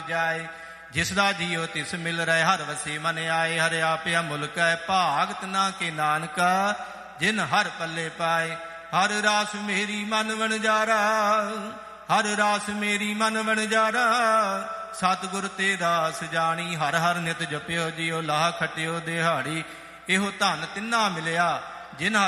ਜਾਏ। ਜਿਸ ਦਾ ਜੀਉ ਤਿਸ ਮਿਲ ਰਹਿ ਹਰ ਵਸੇ ਮਨ ਆਏ। ਹਰਿ ਆਪਿਆ ਮੁਲਕ ਹੈ ਭਾਗ ਤਿਨਾ ਕੇ ਨਾਨਕਾ ਜਿਨ ਹਰ ਪੱਲੇ ਪਾਏ। ਹਰ ਰਾਸ ਮੇਰੀ ਮਨ ਵਣਜਾਰਾ, ਹਰ ਰਾਸ ਮੇਰੀ ਮਨ ਵਣਜਾਰਾ। ਸਤਿਗੁਰ ਤੇ ਰਾਸ ਜਾਣੀ, ਹਰ ਹਰ ਨਿਤ ਜਪਿਓ ਜਿਉ ਲਾਹ ਖਟਿਓ ਦਿਹਾੜੀ। ਇਹੋ ਧਨ ਤਿੰਨਾ ਮਿਲਿਆ ਜਿਨ